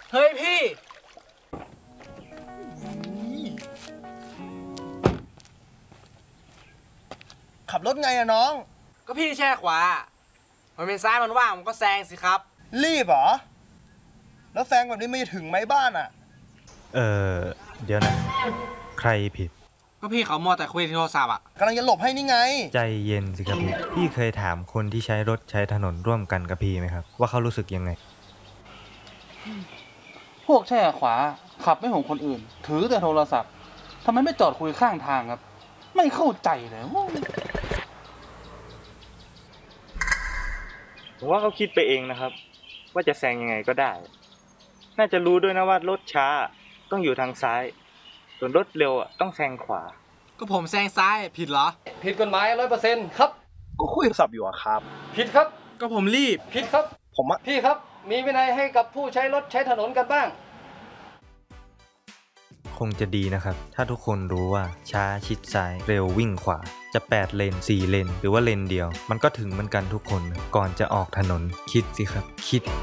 เฮ้ยพี่ขับรถไงอะน้องก็พี่แช่ขวามันเป็นซ้ายมันว่างมันก็แซงสิครับรีบเหรอแล้วแซงแบบนี้ไม่ถึงไหมบ้านอะเดี๋ยวนะใครผิดก็พี่เขามัวแต่คุยโทรศัพท์อ่ะกำลังจะหลบให้นี่ไงใจเย็นสิครับพี่เคยถามคนที่ใช้รถใช้ถนนร่วมกันกับพี่ไหมครับว่าเขารู้สึกยังไงพวกแช่ขวาขับไม่ห่วงคนอื่นถือแต่โทรศัพท์ทำไมไม่จอดคุยข้างทางครับไม่เข้าใจเลยผมว่าเขาคิดไปเองนะครับว่าจะแซงยังไงก็ได้น่าจะรู้ด้วยนะว่ารถช้าต้องอยู่ทางซ้ายส่วนรถเร็วต้องแซงขวาก็ผมแซงซ้ายผิดเหรอผิดกฎหมาย100%ครับก็คุยโทรศัพท์อยู่อะครับผิดครับก็ผมรีบผิดครับผมอะพี่ครับมีวินัยให้กับผู้ใช้รถใช้ถนนกันบ้างคงจะดีนะครับถ้าทุกคนรู้ว่าช้าชิดซ้ายเร็ววิ่งขวาจะ8เลน4เลนหรือว่าเลนเดียวมันก็ถึงเหมือนกันทุกคนก่อนจะออกถนนคิดสิครับคิด